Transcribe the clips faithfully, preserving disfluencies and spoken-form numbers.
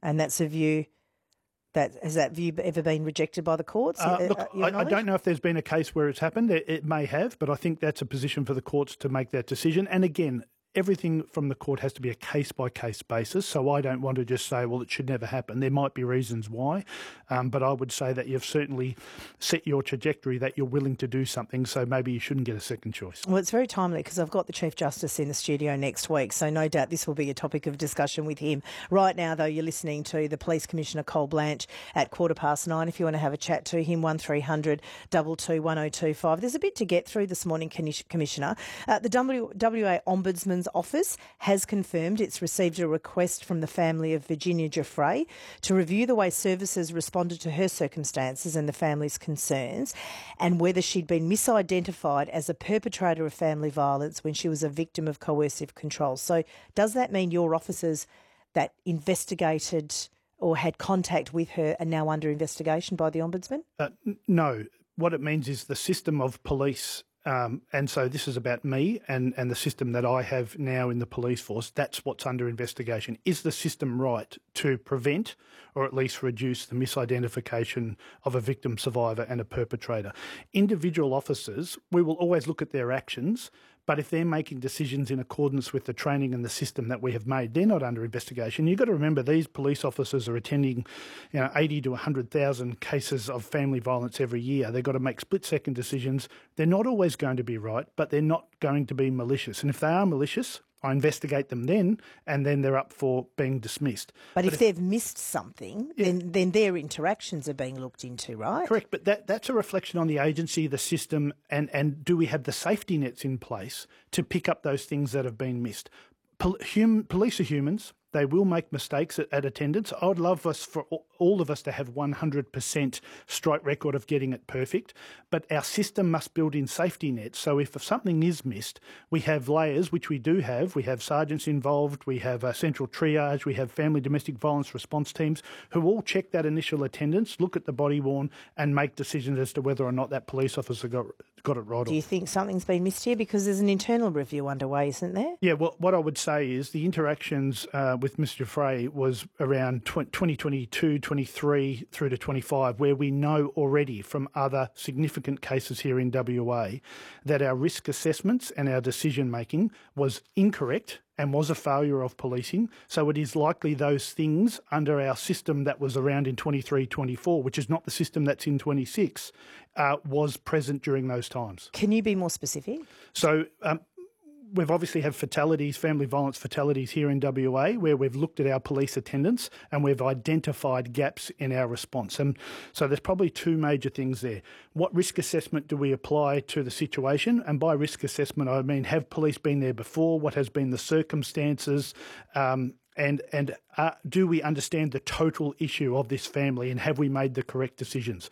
And that's a view that has that view ever been rejected by the courts? Uh, look, I, I don't know if there's been a case where it's happened. It, it may have, but I think that's a position for the courts to make that decision. And again, everything from the court has to be a case-by-case basis, so I don't want to just say, well, it should never happen. There might be reasons why, um, but I would say that you've certainly set your trajectory that you're willing to do something, so maybe you shouldn't get a second choice. Well, it's very timely because I've got the Chief Justice in the studio next week, so no doubt this will be a topic of discussion with him. Right now, though, you're listening to the Police Commissioner, Col Blanch, at quarter past nine. If you want to have a chat to him, one three hundred two two one oh two five. There's a bit to get through this morning, Commissioner. Uh, the w- WA Ombudsman's Office has confirmed it's received a request from the family of Virginia Giuffre to review the way services responded to her circumstances and the family's concerns, and whether she'd been misidentified as a perpetrator of family violence when she was a victim of coercive control. So does that mean your officers that investigated or had contact with her are now under investigation by the Ombudsman? Uh, n- no. What it means is the system of police. Um, and so this is about me and, and the system that I have now in the police force. That's what's under investigation. Is the system right to prevent or at least reduce the misidentification of a victim, survivor and a perpetrator? Individual officers, we will always look at their actions, but if they're making decisions in accordance with the training and the system that we have made, they're not under investigation. You've got to remember these police officers are attending, you know, eighty to one hundred thousand cases of family violence every year. They've got to make split-second decisions. They're not always going to be right, but they're not going to be malicious. And if they are malicious, I investigate them then, and then they're up for being dismissed. But, but if, if they've missed something, yeah, then then their interactions are being looked into, right? Correct, but that that's a reflection on the agency, the system, and, and do we have the safety nets in place to pick up those things that have been missed? Pol- hum- police are humans. They will make mistakes at, at attendance. I would love us for all of us to have one hundred percent strike record of getting it perfect, but our system must build in safety nets. So if something is missed, we have layers, which we do have. We have sergeants involved, we have a central triage, we have family domestic violence response teams who all check that initial attendance, look at the body worn and make decisions as to whether or not that police officer got, got it right. Do you think something's been missed here? Because there's an internal review underway, isn't there? Yeah, well, what I would say is the interactions uh, with Mister Frey was around twenty twenty-two, twenty-three through to twenty-five, where we know already from other significant cases here in W A that our risk assessments and our decision making was incorrect and was a failure of policing. So it is likely those things under our system that was around in twenty-three, twenty-four, which is not the system that's in twenty-six, uh, was present during those times. Can you be more specific? So um, we've obviously had fatalities, family violence fatalities here in W A, where we've looked at our police attendance and we've identified gaps in our response. And so there's probably two major things there. What risk assessment do we apply to the situation? And by risk assessment, I mean, have police been there before? What has been the circumstances? Um, and and uh, do we understand the total issue of this family, and have we made the correct decisions?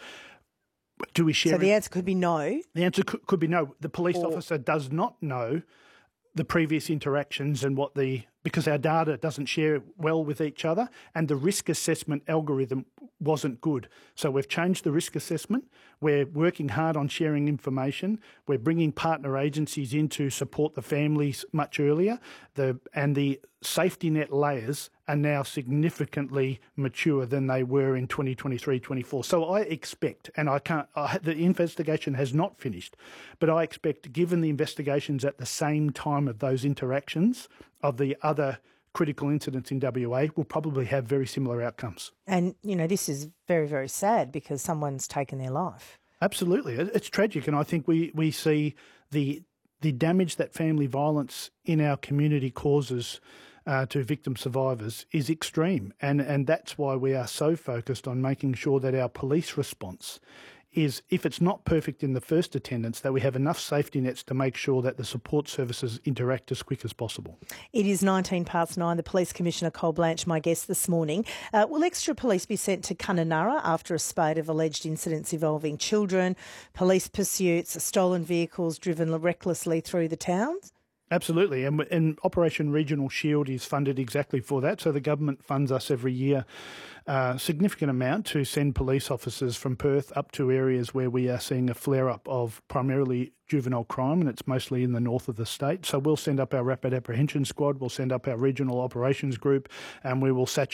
Do we share? So the answer could be no. The answer could, could be no. The police or... officer does not know the previous interactions and what the, because our data doesn't share well with each other and the risk assessment algorithm wasn't good. So we've changed the risk assessment. We're working hard on sharing information. We're bringing partner agencies in to support the families much earlier. The, and the safety net layers are now significantly mature than they were in twenty twenty-three, twenty-four. So I expect, and I can't, I, the investigation has not finished, but I expect, given the investigations at the same time of those interactions of the other critical incidents in W A, will probably have very similar outcomes. And, you know, this is very, very sad because someone's taken their life. Absolutely. It's tragic. And I think we, we see the the damage that family violence in our community causes uh, to victim survivors is extreme. And, and that's why we are so focused on making sure that our police response is, if it's not perfect in the first attendance, that we have enough safety nets to make sure that the support services interact as quick as possible. It is nineteen past nine. The Police Commissioner, Col Blanch, my guest this morning. Uh, will extra police be sent to Kununurra after a spate of alleged incidents involving children, police pursuits, stolen vehicles driven recklessly through the towns? Absolutely, and, and Operation Regional Shield is funded exactly for that. So the government funds us every year a significant amount to send police officers from Perth up to areas where we are seeing a flare-up of primarily juvenile crime, and it's mostly in the north of the state. So we'll send up our Rapid Apprehension Squad, we'll send up our Regional Operations Group, and we will saturate